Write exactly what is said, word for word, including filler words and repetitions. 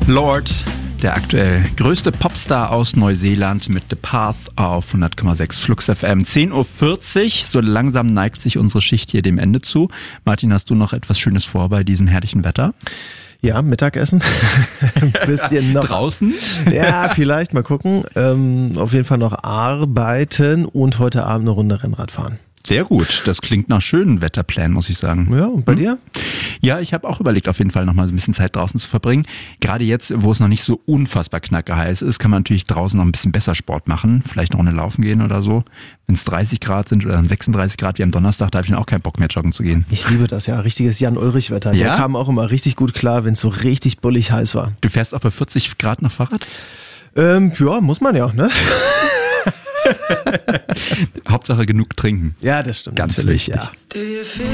Lord, der aktuell größte Popstar aus Neuseeland mit The Path auf hundert Komma sechs Flux F M. zehn Uhr vierzig, so langsam neigt sich unsere Schicht hier dem Ende zu. Martin, hast du noch etwas Schönes vor bei diesem herrlichen Wetter? Ja, Mittagessen. Ein bisschen noch. Draußen? Ja, vielleicht, mal gucken. Ähm, auf jeden Fall noch arbeiten und heute Abend eine Runde Rennrad fahren. Sehr gut, das klingt nach schönen Wetterplänen, muss ich sagen. Ja, und bei hm? dir? Ja, ich habe auch überlegt, auf jeden Fall noch mal so ein bisschen Zeit draußen zu verbringen. Gerade jetzt, wo es noch nicht so unfassbar knackeheiß ist, kann man natürlich draußen noch ein bisschen besser Sport machen. Vielleicht noch eine Laufen gehen oder so. Wenn es dreißig Grad sind oder dann sechsunddreißig Grad wie am Donnerstag, da habe ich dann auch keinen Bock mehr, joggen zu gehen. Ich liebe das ja, richtiges Jan-Ulrich-Wetter. Ja? Der kam auch immer richtig gut klar, wenn es so richtig bullig heiß war. Du fährst auch bei vierzig Grad noch Fahrrad? Ähm, ja, muss man ja, ne? Hauptsache genug trinken. Ja, das stimmt. Ganz natürlich, wichtig. Ja.